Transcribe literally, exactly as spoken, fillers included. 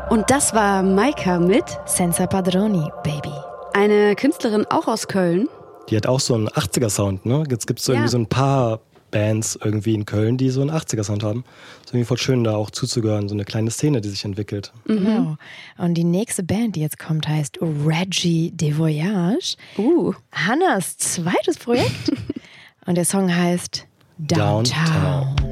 Und das war Maika mit Senza Padroni, Baby. Eine Künstlerin auch aus Köln. Die hat auch so einen achtziger-Sound, ne? Jetzt gibt es irgendwie ja. so ein paar Bands irgendwie in Köln, die so einen achtziger-Sound haben. Ist irgendwie voll schön, da auch zuzugehören, so eine kleine Szene, die sich entwickelt. Mhm. Genau. Und die nächste Band, die jetzt kommt, heißt Reggie de Voyage. Uh. Hannas zweites Projekt. Und der Song heißt Downtown. Downtown.